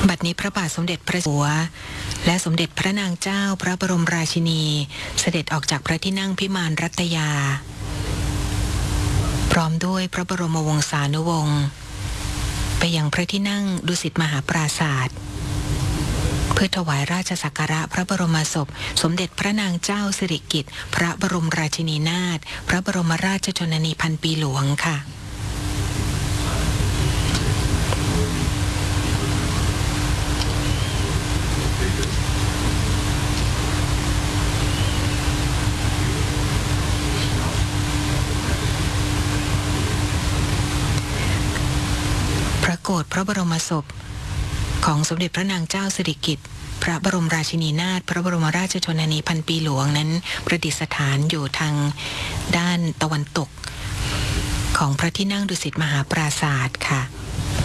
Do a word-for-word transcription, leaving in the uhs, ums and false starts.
บัดนี้พระบาทสมเด็จพระเจ้าอยู่หัวและสมเด็จพระนางเจ้าพระบรมราชินีเสด็จออกจากพระที่นั่งพิมานรัตยาพร้อมด้วยพระบรมวงศานุวงศ์ไปยังพระที่นั่งดุสิตมหาปราศาสน์เพื่อถวายราชสักการะพระบรมศพสมเด็จพระนางเจ้าสิริกิติ์พระบรมราชินีนาถพระบรมราชชนนีพันปีหลวงค่ะพระโกฐพระบรมศพของสมเด็จพระนางเจ้าสิริกิติ์พระบรมราชินีนาถพระบรมราชชนนีพันปีหลวงนั้นประดิษฐานอยู่ทางด้านตะวันตกของพระที่นั่งดุสิตมหาปราศาสน์ค่ะ